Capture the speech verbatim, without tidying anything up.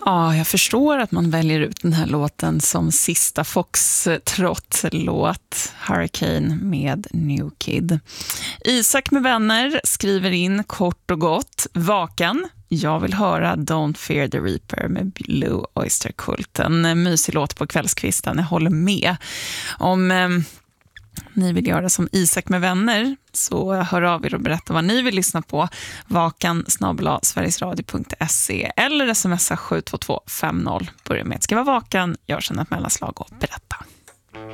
Ja, jag förstår att man väljer ut den här låten som sista Foxtrot-låt, Hurricane med New Kid. Isak med vänner skriver in kort och gott: Vakan, jag vill höra Don't Fear the Reaper med Blue Oyster Cult. En mysig låt på kvällskvisten, jag håller med. Om eh, ni vill göra som Isak med vänner, så hör av er och berätta vad ni vill lyssna på. Vakan snabel-a sverigesradio punkt se eller smsa sju två två fem noll. Börja med att skriva vakan, gör sedan ett mellanslag och berätta.